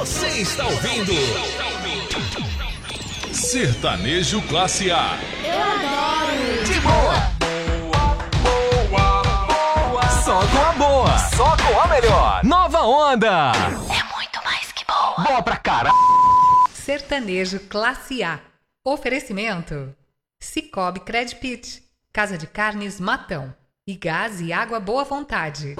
Você está ouvindo Sertanejo Classe A. Eu adoro! De boa! Só com a boa, só com a melhor. Nova Onda. É muito mais que boa. Boa pra caralho. Sertanejo Classe A. Oferecimento: Cicobi Credpit, Casa de Carnes Matão e Gás e Água Boa Vontade.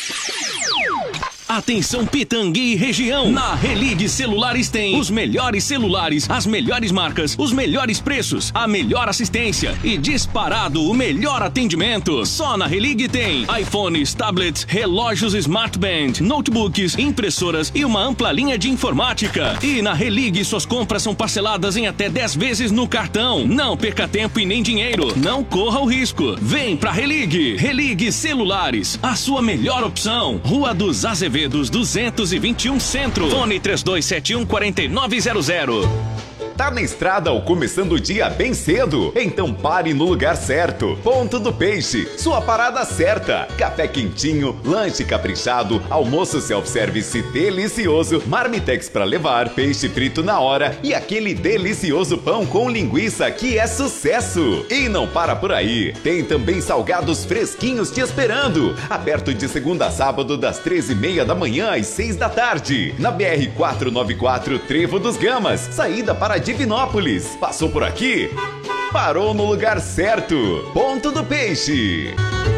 Atenção Pitangui e região, na Religue Celulares tem os melhores celulares, as melhores marcas, os melhores preços, a melhor assistência e disparado o melhor atendimento. Só na Religue tem iPhones, tablets, relógios Smart Band, notebooks, impressoras e uma ampla linha de informática. E na Religue suas compras são parceladas em até 10 vezes no cartão. Não perca tempo e nem dinheiro, não corra o risco. Vem pra Religue. Religue Celulares, a sua melhor opção. Rua dos Azevedos 221 Centro. Fone 3271-4900. Tá na estrada ou começando o dia bem cedo? Então pare no lugar certo. Ponto do Peixe, sua parada certa. Café quentinho, lanche caprichado, almoço self-service delicioso, marmitex pra levar, peixe frito na hora e aquele delicioso pão com linguiça que é sucesso. E não para por aí, tem também salgados fresquinhos te esperando. Aberto de segunda a sábado das 13h30 da manhã às 6 da tarde. Na BR-494 Trevo dos Gamas, saída para Divinópolis. Passou por aqui? Parou no lugar certo. Ponto do Peixe.